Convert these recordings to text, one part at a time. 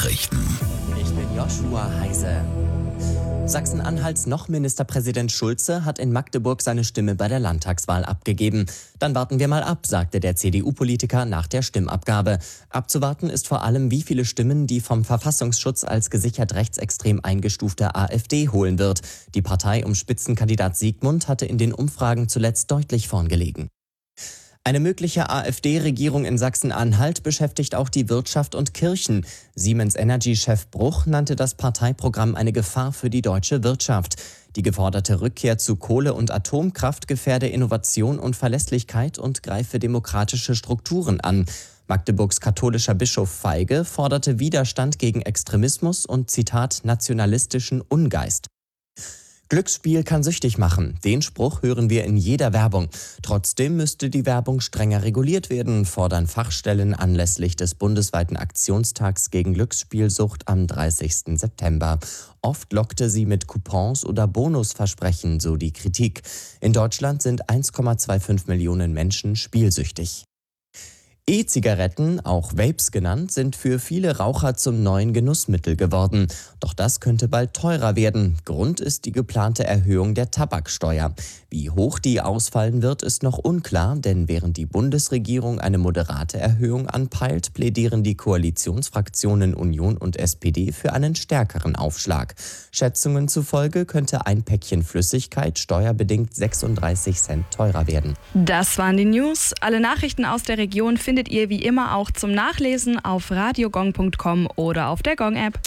Nachrichten. Ich bin Joshua Heise. Sachsen-Anhalts noch Ministerpräsident Schulze hat in Magdeburg seine Stimme bei der Landtagswahl abgegeben. Dann warten wir mal ab, sagte der CDU-Politiker nach der Stimmabgabe. Abzuwarten ist vor allem, wie viele Stimmen die vom Verfassungsschutz als gesichert rechtsextrem eingestufte AfD holen wird. Die Partei um Spitzenkandidat Siegmund hatte in den Umfragen zuletzt deutlich vorn gelegen. Eine mögliche AfD-Regierung in Sachsen-Anhalt beschäftigt auch die Wirtschaft und Kirchen. Siemens Energy-Chef Bruch nannte das Parteiprogramm eine Gefahr für die deutsche Wirtschaft. Die geforderte Rückkehr zu Kohle- und Atomkraft gefährde Innovation und Verlässlichkeit und greife demokratische Strukturen an. Magdeburgs katholischer Bischof Feige forderte Widerstand gegen Extremismus und, Zitat, nationalistischen Ungeist. Glücksspiel kann süchtig machen. Den Spruch hören wir in jeder Werbung. Trotzdem müsste die Werbung strenger reguliert werden, fordern Fachstellen anlässlich des bundesweiten Aktionstags gegen Glücksspielsucht am 30. September. Oft lockte sie mit Coupons oder Bonusversprechen, so die Kritik. In Deutschland sind 1,25 Millionen Menschen spielsüchtig. E-Zigaretten, auch Vapes genannt, sind für viele Raucher zum neuen Genussmittel geworden. Doch das könnte bald teurer werden. Grund ist die geplante Erhöhung der Tabaksteuer. Wie hoch die ausfallen wird, ist noch unklar, denn während die Bundesregierung eine moderate Erhöhung anpeilt, plädieren die Koalitionsfraktionen Union und SPD für einen stärkeren Aufschlag. Schätzungen zufolge könnte ein Päckchen Flüssigkeit steuerbedingt 36 Cent teurer werden. Das waren die News. Alle Nachrichten aus der Region findet ihr wie immer auch zum Nachlesen auf radiogong.com oder auf der Gong-App.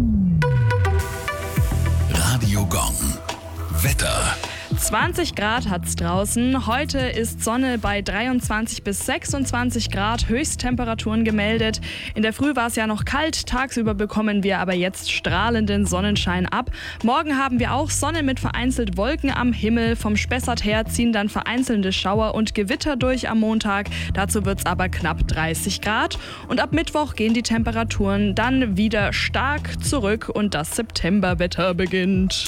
Radio Gong. Wetter. 20 Grad hat's draußen. Heute ist Sonne bei 23 bis 26 Grad, Höchsttemperaturen gemeldet. In der Früh war es ja noch kalt, tagsüber bekommen wir aber jetzt strahlenden Sonnenschein ab. Morgen haben wir auch Sonne mit vereinzelt Wolken am Himmel. Vom Spessart her ziehen dann vereinzelte Schauer und Gewitter durch am Montag. Dazu wird's aber knapp 30 Grad. Und ab Mittwoch gehen die Temperaturen dann wieder stark zurück und das Septemberwetter beginnt.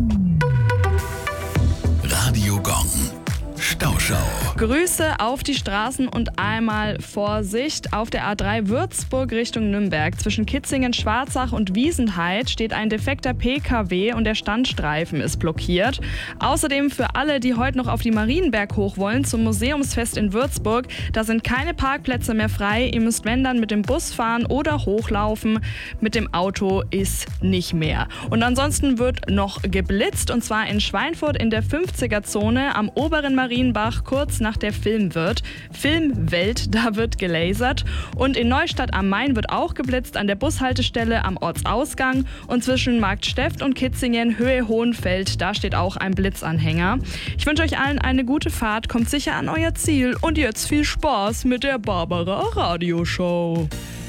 Radio Gong. Stauschau. Grüße auf die Straßen und einmal Vorsicht. Auf der A3 Würzburg Richtung Nürnberg zwischen Kitzingen, Schwarzach und Wiesenheid steht ein defekter PKW und der Standstreifen ist blockiert. Außerdem für alle, die heute noch auf die Marienberg hoch wollen zum Museumsfest in Würzburg, da sind keine Parkplätze mehr frei. Ihr müsst, wenn, dann mit dem Bus fahren oder hochlaufen. Mit dem Auto ist nicht mehr. Und ansonsten wird noch geblitzt, und zwar in Schweinfurt in der 50er-Zone am oberen Marienbach, kurz nach der Filmwelt, da wird gelasert. Und in Neustadt am Main wird auch geblitzt, an der Bushaltestelle am Ortsausgang. Und zwischen Marktsteft und Kitzingen, Höhe Hohenfeld, da steht auch ein Blitzanhänger. Ich wünsche euch allen eine gute Fahrt, kommt sicher an euer Ziel und jetzt viel Spaß mit der Barbara Radioshow.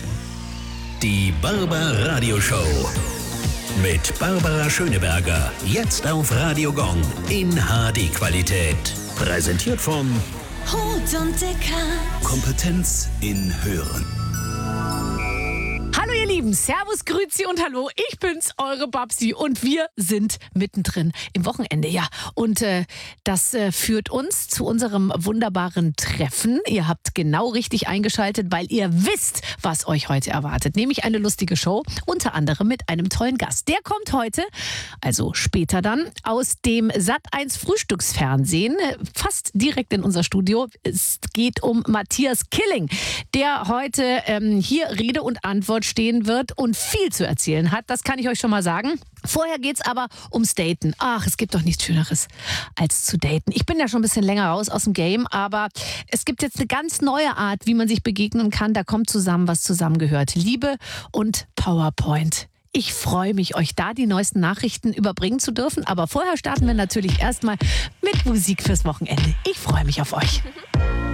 Die Barbara Radioshow. Mit Barbara Schöneberger. Jetzt auf Radio Gong in HD-Qualität. Präsentiert von Hut und Dicker. Kompetenz in Hören. Hallo ihr Lieben, Servus, Grüezi und Hallo, ich bin's, eure Babsi und wir sind mittendrin im Wochenende, ja. Und das führt uns zu unserem wunderbaren Treffen. Ihr habt genau richtig eingeschaltet, weil ihr wisst, was euch heute erwartet. Nämlich eine lustige Show, unter anderem mit einem tollen Gast. Der kommt heute, also später dann, aus dem Sat.1 Frühstücksfernsehen, fast direkt in unser Studio. Es geht um Matthias Killing, der heute hier Rede und Antwort stehen wird und viel zu erzählen hat. Das kann ich euch schon mal sagen. Vorher geht's aber ums Daten. Ach, es gibt doch nichts Schöneres als zu daten. Ich bin ja schon ein bisschen länger raus aus dem Game, aber es gibt jetzt eine ganz neue Art, wie man sich begegnen kann. Da kommt zusammen, was zusammengehört. Liebe und PowerPoint. Ich freue mich, euch da die neuesten Nachrichten überbringen zu dürfen. Aber vorher starten wir natürlich erstmal mit Musik fürs Wochenende. Ich freue mich auf euch.